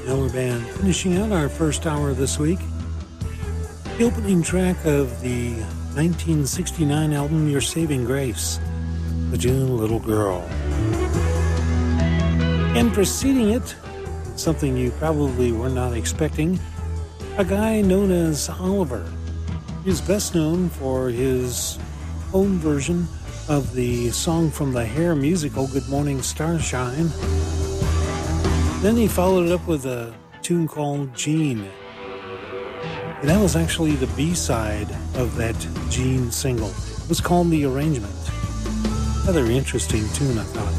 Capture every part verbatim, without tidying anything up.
Miller Band, finishing out our first hour this week. The opening track of the nineteen sixty-nine album Your Saving Grace, The June Little Girl. And preceding it, something you probably were not expecting, a guy known as Oliver. He's best known for his own version of the song from the Hair musical, Good Morning Starshine. Then he followed it up with a tune called Jean. And that was actually the B-side of that Jean single. It was called The Arrangement. Rather interesting tune, I thought.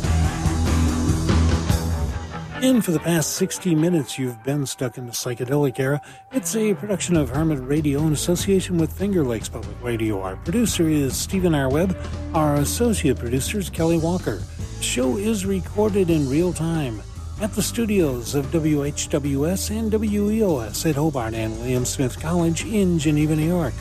And for the past sixty minutes, you've been stuck in the psychedelic era. It's a production of Hermit Radio in association with Finger Lakes Public Radio. Our producer is Stephen R. Webb. Our associate producer is Kelly Walker. The show is recorded in real time at the studios of W H W S and W E O S at Hobart and William Smith College in Geneva, New York.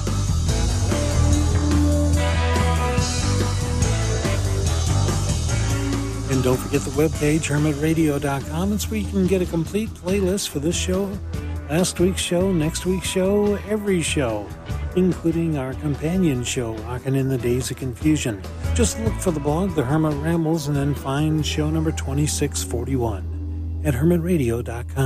And don't forget the webpage, hermit radio dot com. It's where you can get a complete playlist for this show, last week's show, next week's show, every show, including our companion show, Rockin' in the Days of Confusion. Just look for the blog, The Hermit Rambles, and then find show number twenty-six forty-one at hermit radio dot com.